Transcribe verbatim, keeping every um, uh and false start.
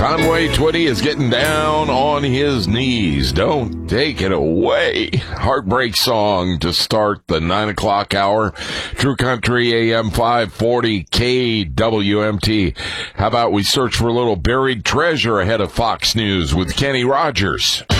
Conway Twitty is getting down on his knees. Don't take it away. Heartbreak song to start the nine o'clock hour. True Country A M five forty K W M T. How about we search for a little buried treasure ahead of Fox News with Kenny Rogers?